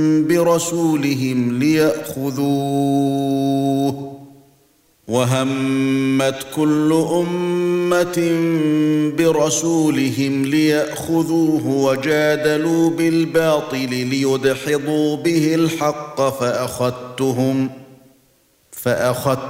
برسولهم ليأخذوه وهمت كل أمة برسولهم ليأخذوه وجادلوا بالباطل ليدحضوا به الحق فأخذتهم